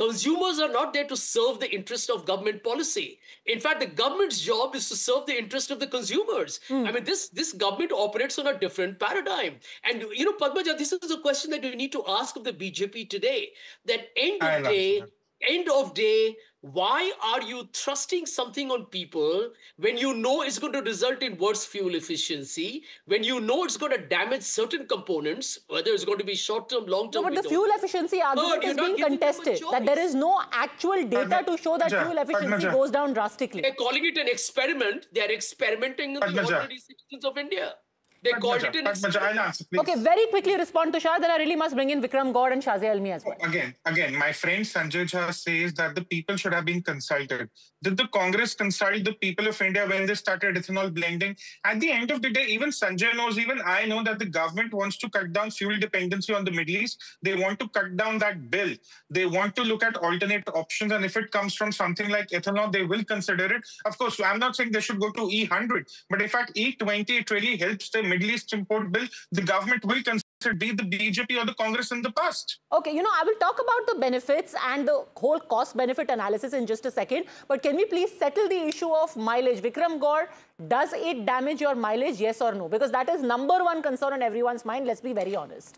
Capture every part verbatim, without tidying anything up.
Consumers are not there to serve the interest of government policy. In fact, the government's job is to serve the interest of the consumers. Mm. I mean, this, this government operates on a different paradigm. And, you know, Padmaja, this is a question that you need to ask of the B J P today. That end of day, end of day, why are you thrusting something on people when you know it's going to result in worse fuel efficiency, when you know it's going to damage certain components, whether it's going to be short-term, long-term? No, but the fuel efficiency argument is being contested, that there is no actual data to show that fuel efficiency goes down drastically. They're calling it an experiment. They're experimenting on the ordinary citizens of India. They called it an answer, Okay, very quickly respond, Tushar. Then I really must bring in Vikram Gaur and Shazia Almi as well. Again, again, my friend Sanjay Jha says that the people should have been consulted. Did the Congress consult the people of India when they started ethanol blending? At the end of the day, even Sanjay knows, even I know that the government wants to cut down fuel dependency on the Middle East. They want to cut down that bill. They want to look at alternate options. And if it comes from something like ethanol, they will consider it. Of course, I'm not saying they should go to E one hundred. But if at E twenty, it really helps the Middle East import bill, the government will consider be the B J P or the Congress in the past. Okay, you know, I will talk about the benefits and the whole cost-benefit analysis in just a second. But can we please settle the issue of mileage? Vikram Gaur, does it damage your mileage, yes or no? Because that is number one concern on everyone's mind. Let's be very honest.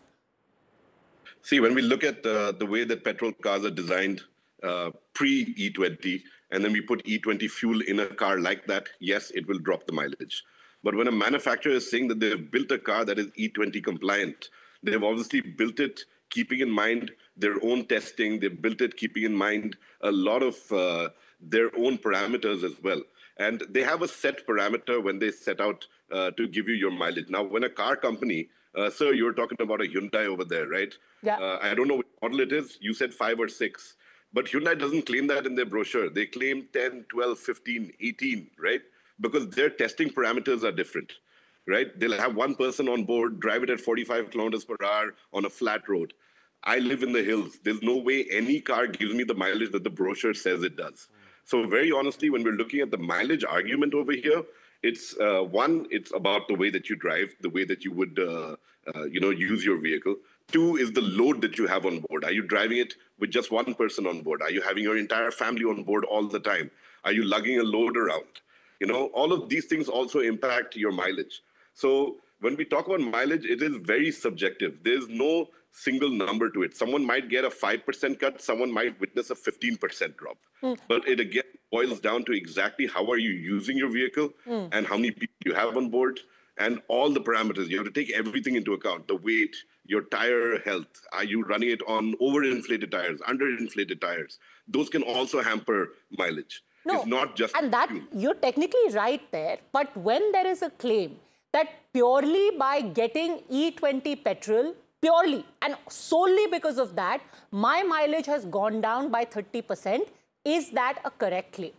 See, when we look at uh, the way that petrol cars are designed uh, pre E twenty, and then we put E twenty fuel in a car like that, yes, it will drop the mileage. But when a manufacturer is saying that they've built a car that is E twenty compliant, they've obviously built it keeping in mind their own testing. They've built it keeping in mind a lot of uh, their own parameters as well. And they have a set parameter when they set out uh, to give you your mileage. Now, when a car company, uh, sir, you're talking about a Hyundai over there, right? Yeah. Uh, I don't know what model it is. You said five or six. But Hyundai doesn't claim that in their brochure. They claim ten, twelve, fifteen, eighteen, right? Because their testing parameters are different, right? They'll have one person on board, drive it at forty-five kilometers per hour on a flat road. I live in the hills. There's no way any car gives me the mileage that the brochure says it does. So very honestly, when we're looking at the mileage argument over here, it's uh, one, it's about the way that you drive, the way that you would, uh, uh, you know, use your vehicle. Two is the load that you have on board. Are you driving it with just one person on board? Are you having your entire family on board all the time? Are you lugging a load around? You know, all of these things also impact your mileage. So when we talk about mileage, it is very subjective. There's no single number to it. Someone might get a five percent cut. Someone might witness a fifteen percent drop. Mm. But it again boils down to exactly how are you using your vehicle mm. and how many people you have on board and all the parameters. You have to take everything into account. The weight, your tire health. Are you running it on overinflated tires, underinflated tires? Those can also hamper mileage. No, it's not just and that fuel. You're technically right there. But when there is a claim that purely by getting E twenty petrol, purely and solely because of that, my mileage has gone down by thirty percent, is that a correct claim?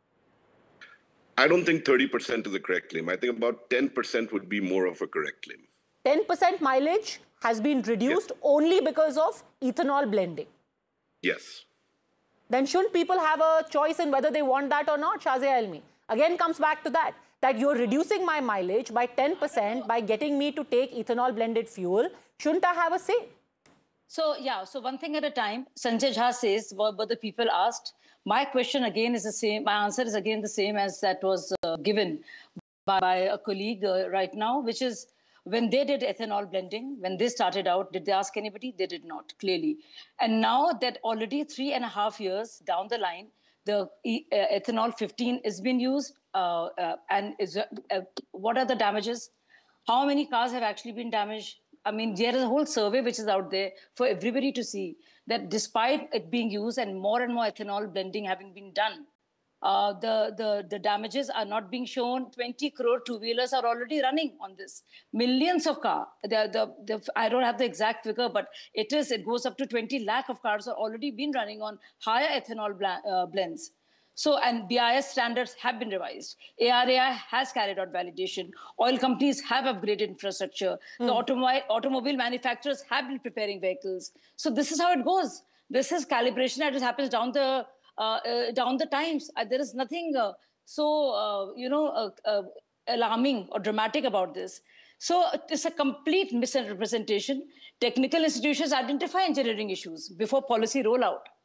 I don't think thirty percent is a correct claim. I think about ten percent would be more of a correct claim. ten percent mileage has been reduced yes. only because of ethanol blending? Yes. Then shouldn't people have a choice in whether they want that or not, Shazia Almi? Again, comes back to that, that you're reducing my mileage by ten percent by getting me to take ethanol blended fuel. Shouldn't I have a say? So, yeah, so one thing at a time. Sanjay Jha says what, what the people asked. My question again is the same. My answer is again the same as that was uh, given by, by a colleague uh, right now, which is when they did ethanol blending, when they started out, did they ask anybody? They did not, clearly. And now that already three and a half years down the line, the e uh, ethanol fifteen is being used. Uh, uh, and is, uh, uh, what are the damages? How many cars have actually been damaged? I mean, there is a whole survey which is out there for everybody to see that despite it being used and more and more ethanol blending having been done, uh, the, the, the damages are not being shown. twenty crore two-wheelers are already running on this. Millions of cars. The, the, the, I don't have the exact figure, but it is. It goes up to twenty lakh of cars are already been running on higher ethanol uh, blends. So, and B I S standards have been revised. A R A I has carried out validation. Oil companies have upgraded infrastructure. Mm. The automobile, automobile manufacturers have been preparing vehicles. So this is how it goes. This is calibration that happens down the, uh, uh, down the times. Uh, there is nothing uh, so, uh, you know, uh, uh, alarming or dramatic about this. So it's a complete misrepresentation. Technical institutions identify engineering issues before policy rollout.